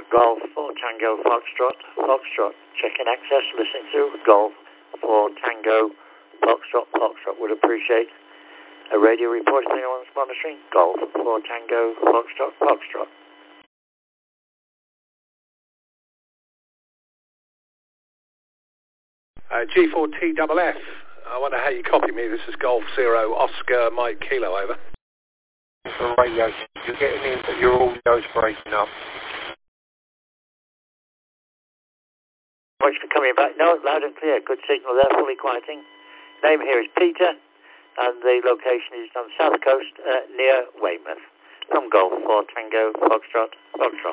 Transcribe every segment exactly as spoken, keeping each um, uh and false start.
Golf for Tango Foxtrot, Foxtrot, checking access, listening to Golf for Tango Foxtrot, Foxtrot. Would appreciate a radio report if anyone's monitoring. Golf for Tango Foxtrot, Foxtrot. Uh, G four T F F. I wonder how you copy me. This is Golf Zero Oscar Mike Kilo, over. For radio, you're getting in, but your audio's breaking up. Thanks for coming back. No, loud and clear. Good signal there, fully quieting. Name here is Peter, and the location is on the south coast uh, near Weymouth. From Golf for Tango Foxtrot, Foxtrot.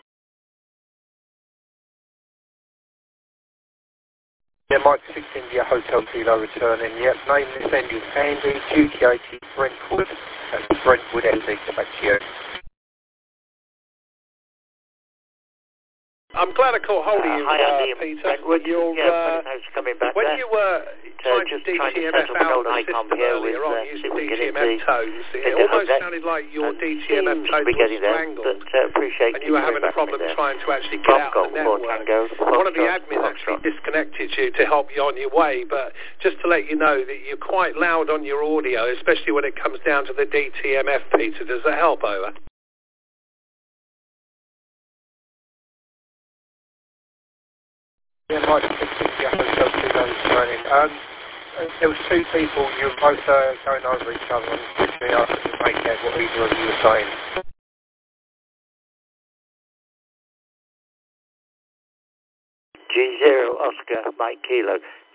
Yeah, Mike six India Hotel Kilo returning. Yep, name this end is Andy, G T eighty Brentwood. That's Brentwood L D. Back to you. I'm glad I caught hold of you, uh, hi, uh, Andy, Peter. Brentwood. You're, yeah, uh, coming back when there. you were Uh, trying just to D trying T to M set F up an out old the icon system here earlier with, on, uh, using see if we D can T M get F tones, it into almost that. sounded like your And D T M F seems tones to be were getting there, strangled, but uh, appreciate and you were having a problem trying to actually get out of the network. Tango, One of the admins actually disconnected you to help you on your way, but just to let you know that you're quite loud on your audio, especially when it comes down to the D T M F, Peter. Does that help, over? Yeah, Mike six India Hotel Kilo returning. Um, there was two people, you were both uh, going over each other, and literally I couldn't make out what either of you were saying. G zero Oscar Mike Kilo.